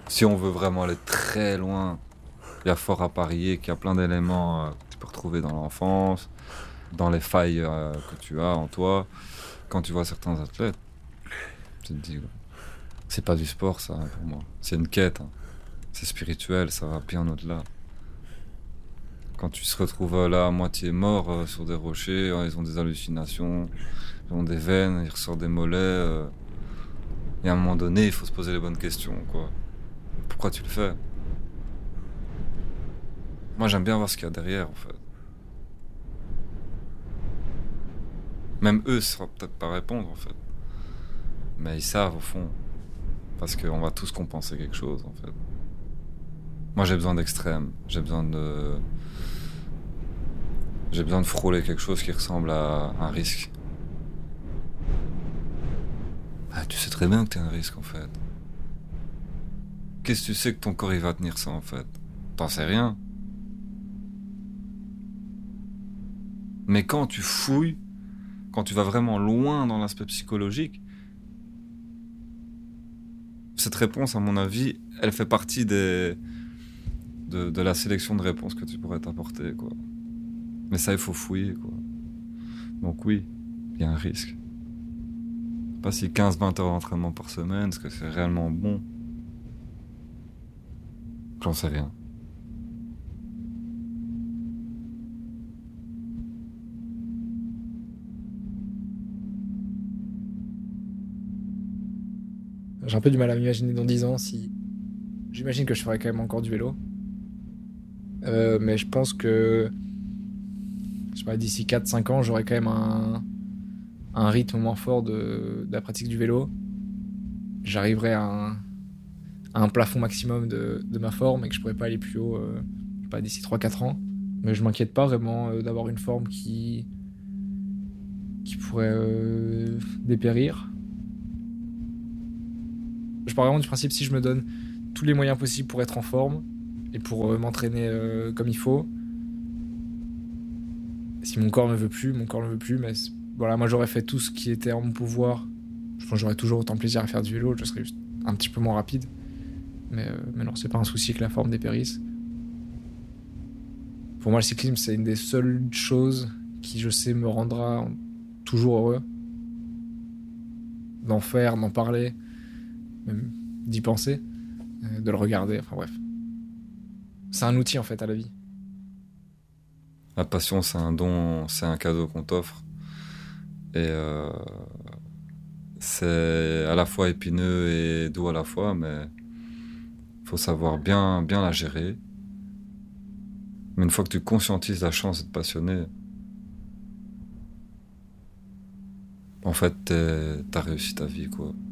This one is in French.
Si on veut vraiment aller très loin, il y a fort à parier qu'il y a plein d'éléments que tu peux retrouver dans l'enfance, dans les failles que tu as en toi. Quand tu vois certains athlètes, tu te dis, ouais, c'est pas du sport ça pour moi. C'est une quête, hein. C'est spirituel, ça va bien au-delà. Quand tu te retrouves là à moitié mort sur des rochers, ils ont des hallucinations, ils ont des veines, ils ressortent des mollets. Et à un moment donné, il faut se poser les bonnes questions, quoi. Pourquoi tu le fais? Moi, j'aime bien voir ce qu'il y a derrière, en fait. Même eux ne sauront peut-être pas répondre, en fait. Mais ils savent, au fond. Parce qu'on va tous compenser quelque chose, en fait. Moi, j'ai besoin d'extrême. J'ai besoin de frôler quelque chose qui ressemble à un risque. Ah, tu sais très bien que t'es un risque, en fait. Qu'est-ce que tu sais que ton corps, il va tenir ça, en fait? T'en sais rien. Mais quand tu fouilles, quand tu vas vraiment loin dans l'aspect psychologique, cette réponse, à mon avis, elle fait partie de la sélection de réponses que tu pourrais t'apporter, quoi. Mais ça, il faut fouiller, quoi. Donc oui, il y a un risque. Pas si 15-20 heures d'entraînement par semaine, est-ce que c'est réellement bon? J'en sais rien. J'ai un peu du mal à m'imaginer dans 10 ans si. J'imagine que je ferai quand même encore du vélo. Mais je pense que. Je sais pas, d'ici 4-5 ans, j'aurai quand même un rythme moins fort de la pratique du vélo. J'arriverai à un plafond maximum de ma forme et que je pourrais pas aller plus haut, je sais pas, d'ici 3-4 ans. Mais je m'inquiète pas vraiment d'avoir une forme qui pourrait dépérir. Je pars vraiment du principe si je me donne tous les moyens possibles pour être en forme et pour m'entraîner comme il faut. Si mon corps ne veut plus, mon corps ne veut plus, mais voilà, moi j'aurais fait tout ce qui était en mon pouvoir. Je pense que j'aurais toujours autant de plaisir à faire du vélo, je serais juste un petit peu moins rapide. Mais non, c'est pas un souci que la forme dépérisse. Pour moi, le cyclisme, c'est une des seules choses qui, je sais, me rendra toujours heureux. D'en faire, d'en parler, même d'y penser, de le regarder, enfin bref. C'est un outil en fait à la vie. La passion, c'est un don, c'est un cadeau qu'on t'offre. Et c'est à la fois épineux et doux à la fois, mais faut savoir bien la gérer. Mais une fois que tu conscientises la chance d'être passionné, en fait, t'as réussi ta vie, quoi.